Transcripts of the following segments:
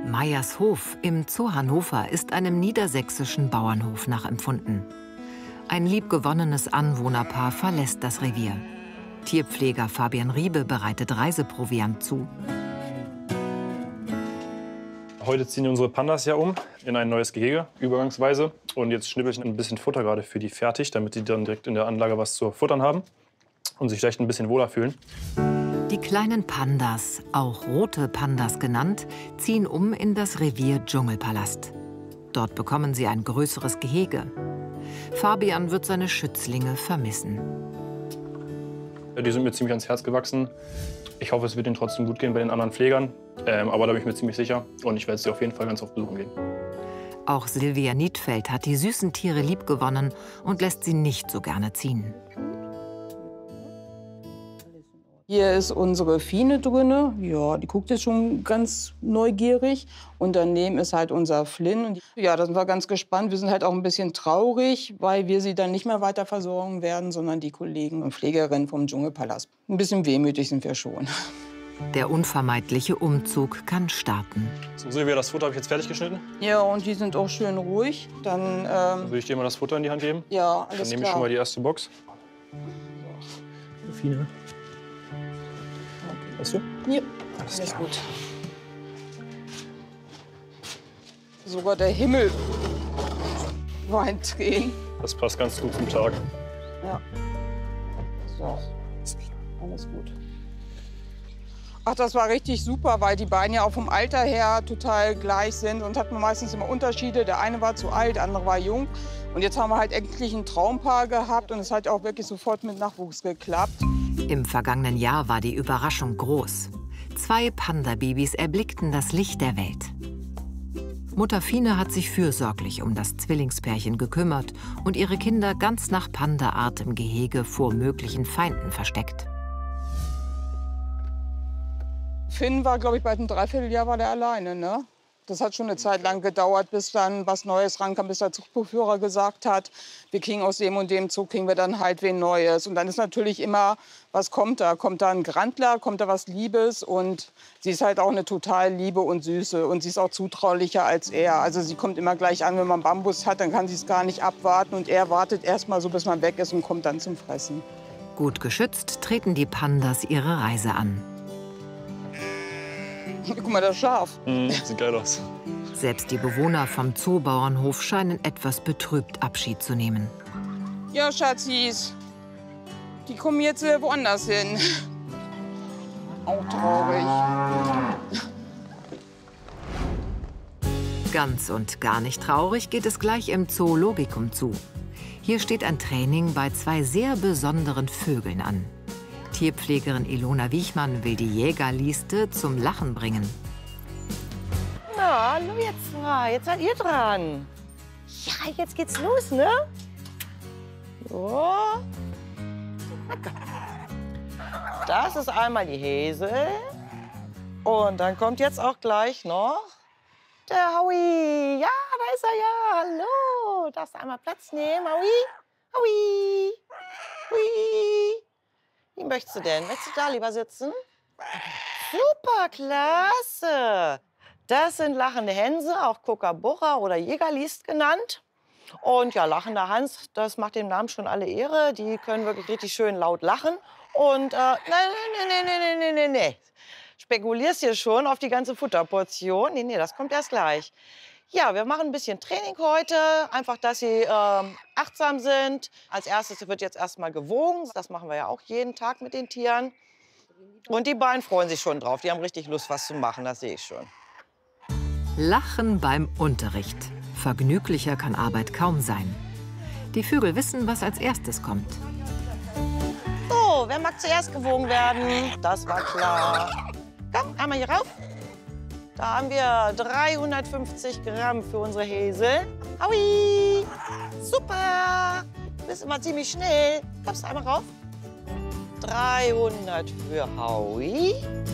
Meiershof im Zoo Hannover ist einem niedersächsischen Bauernhof nachempfunden. Ein liebgewonnenes Anwohnerpaar verlässt das Revier. Tierpfleger Fabian Riebe bereitet Reiseproviant zu. Heute ziehen unsere Pandas ja um in ein neues Gehege, übergangsweise. Und jetzt schnippel ich ein bisschen Futter gerade für die fertig, damit die dann direkt in der Anlage was zu futtern haben und sich vielleicht ein bisschen wohler fühlen. Die kleinen Pandas, auch rote Pandas genannt, ziehen um in das Revier Dschungelpalast. Dort bekommen sie ein größeres Gehege. Fabian wird seine Schützlinge vermissen. Die sind mir ziemlich ans Herz gewachsen. Ich hoffe, es wird ihnen trotzdem gut gehen bei den anderen Pflegern. Aber da bin ich mir ziemlich sicher. Und ich werde sie auf jeden Fall ganz oft besuchen gehen. Auch Silvia Niedfeld hat die süßen Tiere liebgewonnen und lässt sie nicht so gerne ziehen. Hier ist unsere Fine drin. Ja, die guckt jetzt schon ganz neugierig. Und daneben ist halt unser Flynn. Und ja, da sind wir ganz gespannt. Wir sind halt auch ein bisschen traurig, weil wir sie dann nicht mehr weiter versorgen werden, sondern die Kollegen und Pflegerinnen vom Dschungelpalast. Ein bisschen wehmütig sind wir schon. Der unvermeidliche Umzug kann starten. So, Silvia, das Futter habe ich jetzt fertig geschnitten. Ja, und die sind auch schön ruhig. Dann Dann würde ich dir mal das Futter in die Hand geben. ja, Dann alles nehme ich schon klar. mal die erste Box. Fine. Weißt du? Ja, alles gut. Sogar der Himmel weint Tränen. Das passt ganz gut zum Tag. Ja. So, alles gut. Ach, das war richtig super, weil die beiden ja auch vom Alter her total gleich sind. Und hatten meistens immer Unterschiede. Der eine war zu alt, der andere war jung. Und jetzt haben wir halt endlich ein Traumpaar gehabt. Und es hat auch wirklich sofort mit Nachwuchs geklappt. Im vergangenen Jahr war die Überraschung groß. 2 Panda-Babys erblickten das Licht der Welt. Mutter Fine hat sich fürsorglich um das Zwillingspärchen gekümmert und ihre Kinder ganz nach Panda-Art im Gehege vor möglichen Feinden versteckt. Finn war, glaube ich, bald ein Dreivierteljahr war der alleine, ne? Das hat schon eine Zeit lang gedauert, bis dann was Neues rankam, bis der Zuchtbuchführer gesagt hat, wir kriegen aus dem und dem Zug, kriegen wir dann halt wen Neues. Und dann ist natürlich immer, was kommt da? Kommt da ein Grandler, kommt da was Liebes? Und sie ist halt auch eine total liebe und süße. Und sie ist auch zutraulicher als er. Also sie kommt immer gleich an, wenn man Bambus hat, dann kann sie es gar nicht abwarten. Und er wartet erst mal so, bis man weg ist und kommt dann zum Fressen. Gut geschützt treten die Pandas ihre Reise an. Guck mal, das Schaf. Sieht geil aus. Selbst die Bewohner vom Zoobauernhof scheinen etwas betrübt Abschied zu nehmen. Ja, Schatzis, die kommen jetzt woanders hin. Auch traurig. Ganz und gar nicht traurig geht es gleich im Zoologikum zu. Hier steht ein Training bei 2 sehr besonderen Vögeln an. Tierpflegerin Ilona Wiechmann will die Jägerlieste zum Lachen bringen. Na, hallo jetzt mal. Jetzt seid ihr dran. Ja, jetzt geht's los, ne? So. Das ist einmal die Häsel. Und dann kommt jetzt auch gleich noch der Howie. Ja, da ist er ja. Hallo. Darfst du einmal Platz nehmen, Howie? Howie. Howie. Wie möchtest du denn? Möchtest du da lieber sitzen? Super, klasse. Das sind lachende Hänse, auch Kookaburra oder Jägerliest genannt. Und ja, lachender Hans, das macht dem Namen schon alle Ehre. Die können wirklich richtig schön laut lachen. Und nee. Spekulierst hier schon auf die ganze Futterportion. Nee, das kommt erst gleich. Ja, wir machen ein bisschen Training heute, einfach, dass Sie achtsam sind. Als erstes wird jetzt erstmal gewogen. Das machen wir ja auch jeden Tag mit den Tieren. Und die beiden freuen sich schon drauf. Die haben richtig Lust, was zu machen, das sehe ich schon. Lachen beim Unterricht. Vergnüglicher kann Arbeit kaum sein. Die Vögel wissen, was als erstes kommt. So, wer mag zuerst gewogen werden? Das war klar. Komm, einmal hier rauf. Da haben wir 350 Gramm für unsere Häsel. Howie! Super! Du bist immer ziemlich schnell. Kommst du einmal rauf? 300 für Howie.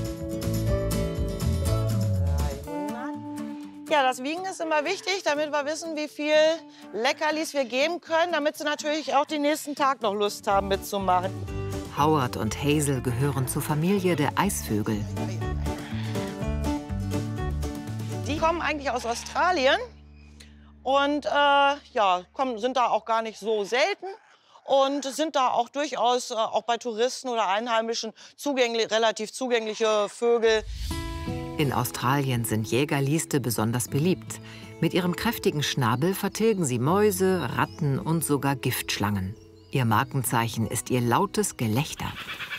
300. Ja, das Wiegen ist immer wichtig, damit wir wissen, wie viel Leckerlis wir geben können, damit sie natürlich auch den nächsten Tag noch Lust haben mitzumachen. Howard und Hazel gehören zur Familie der Eisvögel. Die Die kommen eigentlich aus Australien und ja, sind da auch gar nicht so selten und sind da auch durchaus auch bei Touristen oder Einheimischen relativ zugängliche Vögel. In Australien sind Jägerlieste besonders beliebt. Mit ihrem kräftigen Schnabel vertilgen sie Mäuse, Ratten und sogar Giftschlangen. Ihr Markenzeichen ist ihr lautes Gelächter.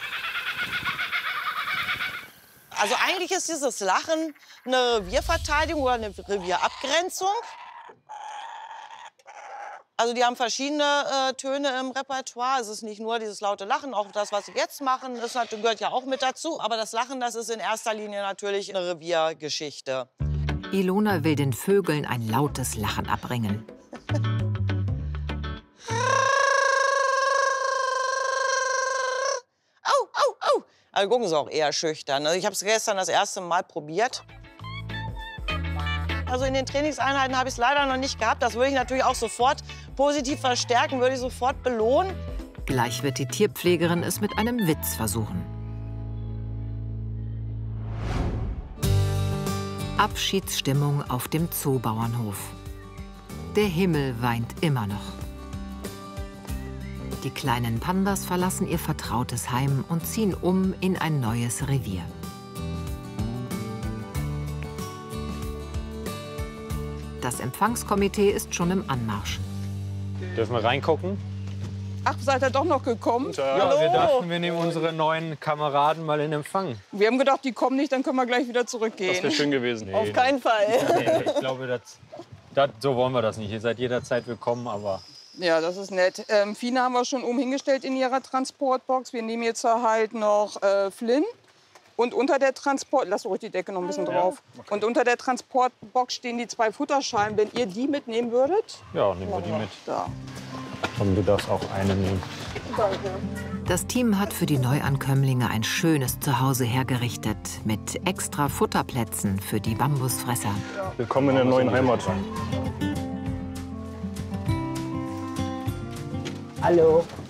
Also eigentlich ist dieses Lachen eine Revierverteidigung oder eine Revierabgrenzung. Also die haben verschiedene Töne im Repertoire. Es ist nicht nur dieses laute Lachen, auch das, was sie jetzt machen, das gehört ja auch mit dazu. Aber das Lachen, das ist in erster Linie natürlich eine Reviergeschichte. Ilona will den Vögeln ein lautes Lachen abbringen. Au, au, au. Also gucken Sie auch eher schüchtern. Also ich habe es gestern das erste Mal probiert. Also in den Trainingseinheiten habe ich es leider noch nicht gehabt. Das würde ich natürlich auch sofort positiv verstärken, würde ich sofort belohnen. Gleich wird die Tierpflegerin es mit einem Witz versuchen. Abschiedsstimmung auf dem Zoobauernhof. Der Himmel weint immer noch. Die kleinen Pandas verlassen ihr vertrautes Heim und ziehen um in ein neues Revier. Das Empfangskomitee ist schon im Anmarsch. Dürfen wir reingucken? Ach, seid ihr doch noch gekommen? Ja, wir dachten, wir nehmen unsere neuen Kameraden mal in Empfang. Wir haben gedacht, die kommen nicht, dann können wir gleich wieder zurückgehen. Das wäre schön gewesen. Auf keinen Fall. Nee, ich glaube, so wollen wir das nicht. Ihr seid jederzeit willkommen, aber... Ja, das ist nett. Fine haben wir schon oben hingestellt in ihrer Transportbox. Wir nehmen jetzt halt noch Flynn. Und unter der lass ruhig die Decke noch ein bisschen drauf. Okay. Und unter der Transportbox stehen die 2 Futterschalen. Wenn ihr die mitnehmen würdet? Ja, nehmen wir die mit. Da. Und du darfst auch eine nehmen. Danke. Das Team hat für die Neuankömmlinge ein schönes Zuhause hergerichtet mit extra Futterplätzen für die Bambusfresser. Willkommen in der neuen Heimat. Hallo.